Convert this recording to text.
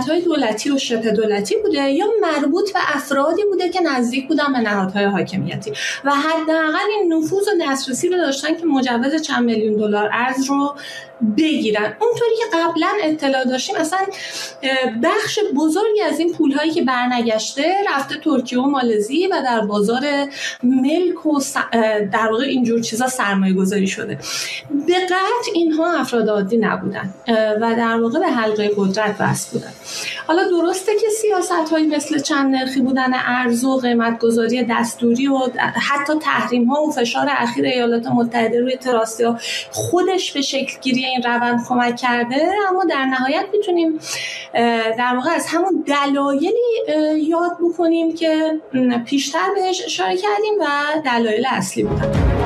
نهادهای دولتی و شبه دولتی بوده یا مربوط به افرادی بوده که نزدیک بودن به نهادهای حاکمیتی و حداقل این نفوذ و دسترسی رو داشتن که مجوز چند میلیون دلار ارز رو بگیرن. اونطوری که قبلا اطلاع داشتیم اصلا بخش بزرگی از این پولهایی که برنگشته رفته ترکیه و مالزی و در بازار ملک و در واقع اینجور چیزا سرمایه گذاری شده. به قطع اینها افراد عادی نبودن و در واقع به حلقه قدرت وصل بودن. حالا درسته که سیاست‌هایی مثل چند نرخی بودن ارز و قیمت‌گذاری دستوری و حتی تحریم‌ها و فشار اخیر ایالات متحده روی تراستیا خودش به شکل گیری این روند کمک کرده، اما در نهایت میتونیم در واقع از همون دلایلی یاد بکنیم که پیشتر بهش اشاره کردیم و دلایل اصلی بودن.